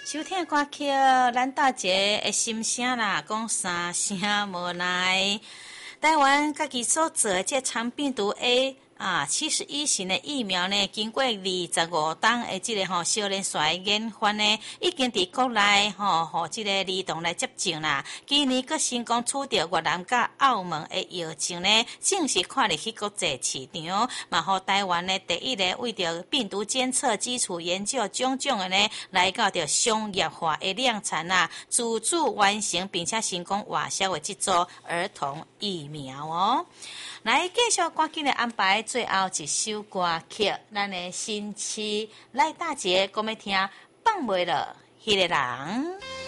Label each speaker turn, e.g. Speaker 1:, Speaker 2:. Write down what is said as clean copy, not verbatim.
Speaker 1: 收听歌曲，咱大姐的心声啦，讲三声无奈。台湾家己所做的这长病毒 A71型的疫苗呢，经过25档的这个小人衰研发呢，已经伫国内互这个儿童来接种啦。今年佫成功取得越南甲澳门的药证呢，正式看入去国际市场，嘛互台湾呢第一个为着病毒监测基础研究种的呢，来到着商业化的量产啦，自主完成并且成功外销的这组儿童疫苗哦。来继续赶紧的安排最后一首歌曲，咱的新妻赖大姐讲要听放袂了迄个人。